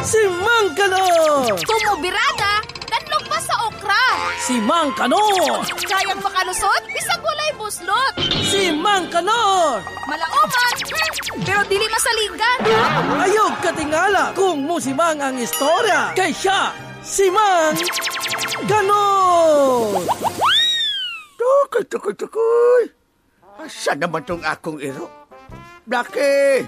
Si Mang Kanor! Tumubirada, danlog pa sa okra. Si Mang Kanor! Kayang makalusot, bisag walay buslot. Si Mang Kanor! Malauman, pero dili masaligan. Ayog katingala kung musimang ang istorya. Kay siya, si Mang Kanor! Tukoy. Asa naman tong akong iro? Blackie!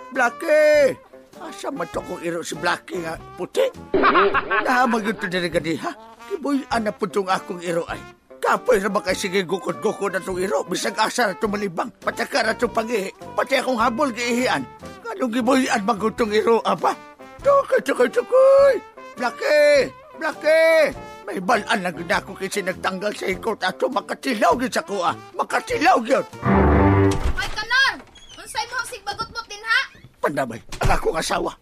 Asa man tong iro si Blackie nga puti? Nahamag ito na ha? Kibuyan na po tong akong iro ay. Kapoy na ba kay sige gukod-gukod na tong iro? Bisag asa na itong malibang. Pataka na itong pangihi. Pati akong habol giihian. Kanong gibuyan magutong iro, apa? Tukoy! Blackie! May balaan lang gina ako kasi nagtanggal sa ikot ato. Makatilaw yun sa kuha. Makatilaw yun. Ay, Kanor! Unsay mo sigbagot mo din, ha? Pandamay, ang akong asawa.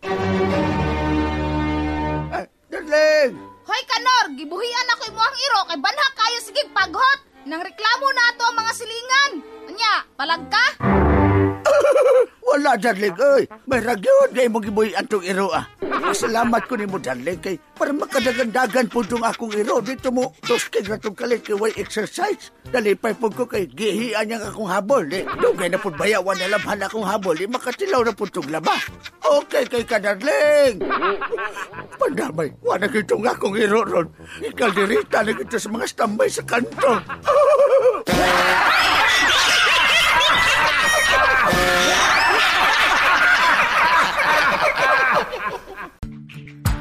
Darling! Hoy, Kanor! Gibuhian ako imo ang iro kay banha kayo sigig paghot. Nang reklamo na ato ang mga silingan. Anya, palag ka? Wala, darling, oy. May ragyod kay mo gibuhian tong iro, ah. Salamat ko ni mo, darling, kay para makadagandagan po itong akong iro. Dito mo, tuskig na itong kalit kay way exercise. Dalipay po ko kay gihian niyang akong habol. Dugay na po bayawan na labhan akong habol. Makatilaw na po itong laba. Okay kay ka, darling. Pandamay, wala kitong akong iro ron. Ikaldirita na kito sa mga stambay sa kanto.